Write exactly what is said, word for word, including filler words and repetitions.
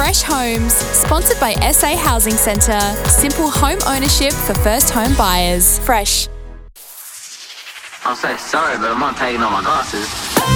Fresh Homes, sponsored by S A Housing Centre. Simple home ownership for first home buyers. Fresh. I'm so sorry, but I'm not taking off my glasses.